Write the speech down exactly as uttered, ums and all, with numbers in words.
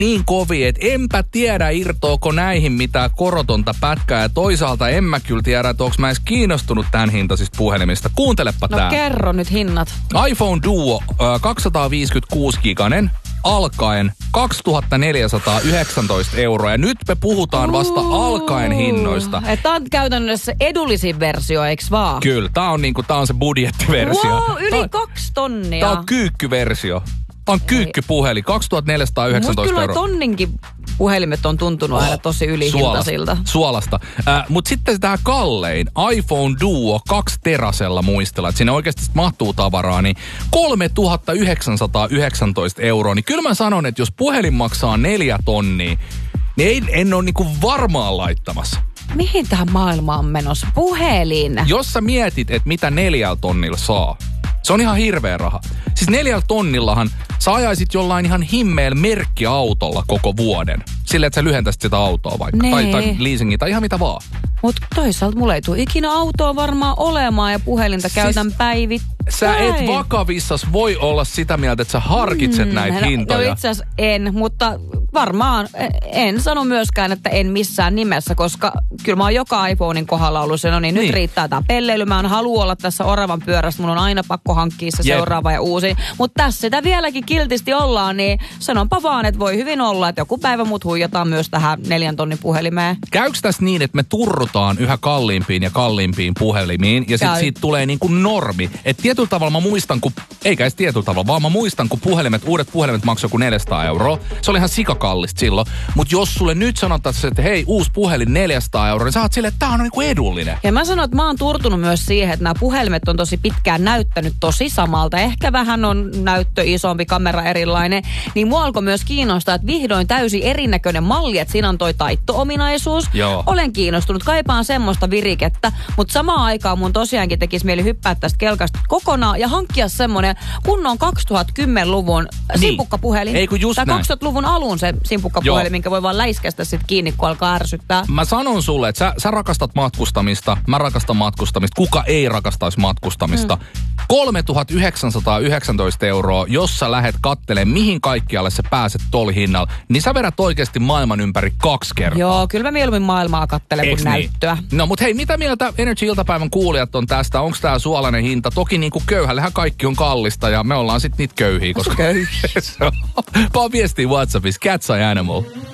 niin kovia, että enpä tiedä irtoako näihin mitään korotonta pätkää. Ja toisaalta en mä kyllä tiedä, että onko mä edes kiinnostunut tämän hintaisista puhelimista. Kuuntelepa no, tää. No kerro nyt hinnat. iPhone Duo kaksisataaviisikymmentäkuusi giganen alkaen kaksituhattaneljäsataayhdeksäntoista euroa. Ja nyt me puhutaan vasta alkaen hinnoista. Tämä on käytännössä edullisin versio, eikö vaan? Kyllä, tää on, niinku, tää on se budjettiversio. Wow, yli tää, kaksi tonnia. Tää on kyykkyversio. Tää on kyykkypuhelin, kaksituhattaneljäsataayhdeksäntoista euroa. Musta kyllä tonninkin puhelimet on tuntunut oh, aina tosi ylihintasilta. Suolasta. suolasta. Äh, Mutta sitten tämä kallein, iPhone Duo kaksi terasella muistella, että sinne oikeasti mahtuu tavaraa, niin kolmetuhattayhdeksänsataayhdeksäntoista euroa. Niin kyllä mä sanon, että jos puhelin maksaa neljä tonnia, niin ei, en ole niinku varmaan laittamassa. Mihin tähän maailmaan on menossa? Puhelin. Jos sä mietit, että mitä neljällä tonnilla saa, se on ihan hirveä raha. Siis neljällä tonnillahan sä ajaisit jollain ihan himmeellä merkkiautolla koko vuoden. Silleen, että sä lyhentäisit sitä autoa vaikka. Nee. Tai, tai leasingia tai ihan mitä vaan. Mut toisaalta mulla ei tule ikinä autoa varmaan olemaan ja puhelinta siis käytän päivittäin. Sä et vakavissas voi olla sitä mieltä, että sä harkitset mm, näitä no, hintoja. No itse asiassa en, mutta varmaan en sano myöskään, että en missään nimessä, koska kyllä mä oon joka iPhonein kohdalla ollut se, no niin, niin. Nyt riittää tää pelleily. Mä en halua olla tässä oravan pyörässä, mun on aina pakko hankkia se Jep. seuraava ja uusi. Mutta tässä sitä vieläkin kiltisti ollaan, niin sanonpa vaan, että voi hyvin olla, että joku päivä mut huijataan myös tähän neljän tonnin puhelimeen. Käykö tässä niin, että me turrutaan yhä kalliimpiin ja kalliimpiin puhelimiin ja sit siitä tulee niin kuin normi? Että tietyllä tavalla mä muistan, kun, eikä edes tietyllä tavalla, vaan mä muistan, kun puhelimet, uudet puhelimet maksoi joku neljäsataa euroa. Se oli ihan sikakallista silloin. Mutta jos sulle nyt sanotaan, että hei, uusi puhelin neljäsataa euroa, niin sä oot silleen, että tää on niinku edullinen. Ja mä sanon, että mä oon turtunut myös siihen, että nämä puhelimet on tosi pitkään näyttänyt tosi samalta. Ehkä vähän on näyttö isompi, kamera erilainen. Niin mua alkoi myös kiinnostaa, että vihdoin täysin erinäköinen malli, että siinä on toi taitto-ominaisuus. Joo. Olen kiinnostunut, kaipaan semmoista virikettä, mutta samaan aikaan mun tosiaankin tekisi mieli hyppää tästä kelkasta kokonaan ja hankkia semmoinen kunnon kaksituhattakymmenluvun niin. simpukkapuhelin. Ei kun just tai näin. kaksituhattaluvun alun se simpukkapuhelin, Joo. minkä voi vaan läiskästä sit kiinni, kun alkaa ärsyttää. Mä sanon sulle, että sä, sä rakastat matkustamista, mä rakastan matkustamista. Kuka ei rakastaisi matkustamista? Mm. kolmetuhattayhdeksänsataayhdeksäntoista euroa, jos sä lähet kattelemaan, mihin kaikkialle sä pääset tolli hinnalla, niin sä vedät oikeasti maailman ympäri kaksi kertaa. Joo, kyllä mä mieluummin maailmaa kattelen kuin niin? näyttöä. No mut hei, mitä mieltä Energy-iltapäivän kuulijat on tästä? Onko tää suolainen hinta? Toki niinku köyhällähän kaikki on kallista ja me ollaan sit niitä köyhiä, koska... Köyhiä. Paa viestiä WhatsAppissa, Cat's Eye Animal.